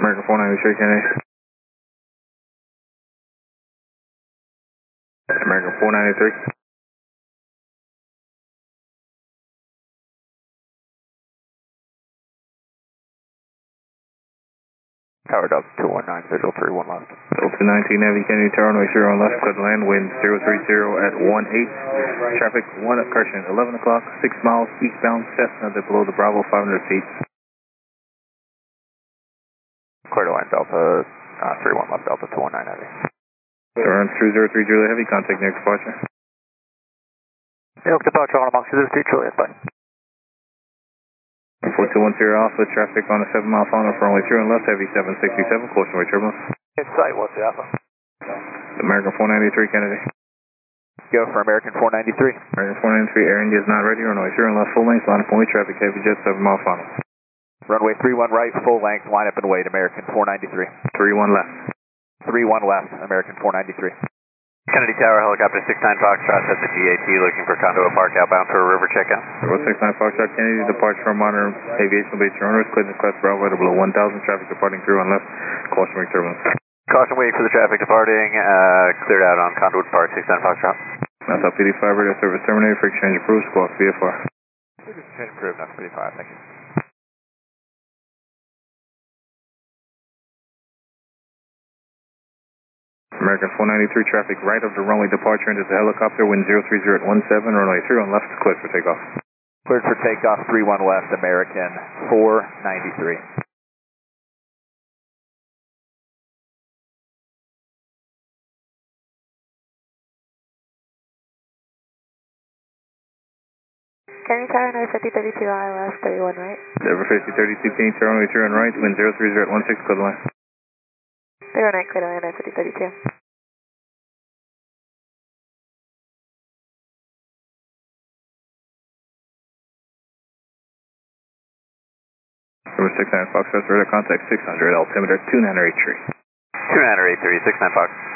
American 493 Kennedy. American 493. Tower Delta 219, visual 31 left. Delta 219 Navy Kennedy Tower, runway 0 on left, clear to land, wind 030 at 18. Traffic 1 correction, 11 o'clock, 6 miles eastbound, Cessna, below the Bravo, 500 feet. Clear to land, Delta 31 left, Delta 219 Heavy. Turn 203 Juliet Heavy, contact near departure. New York departure on amongst 03 Juliet, bye. 4210 Alpha, traffic on a 7-mile final for only 3 on left, heavy 767, caution way turbulence. In sight, what's the Alpha? American 493 Kennedy. Go for American 493. American 493, Air India is not ready, runway 0 on left, full length, line up and wait, traffic heavy jet, 7-mile final. Runway 31 right, full length, line up and wait, American 493. 31 left. 31 left, American 493. Kennedy Tower, helicopter 69 Foxtrot at the GAT, looking for Conduit Park outbound for a river checkout. 69 Foxtrot Kennedy, departure from Modern Aviation Base, your owners, clearance class Bravo, weather below 1,000, traffic departing through on left, caution wing turbulence. Caution waiting for the traffic departing, cleared out on Conduit Park, 69 Foxtrot. That's up PD5, radio service terminated for exchange approved, squawk VFR. Exchange approved, that's PD5, thank you. American 493, traffic right of the runway departure into the helicopter, wind 030 at 17, runway 3 on left, cleared for takeoff. Cleared for takeoff, 31 left, American 493. Kennedy Tower, number 5032 ILS, 31 right. Denver 5032 King, runway 3 on right, wind 030 at 16, clear the line. 31 right, clear to land at 5032. Number 69 Fox, radar contact 600, altimeter 2983. 2983, 69 Fox.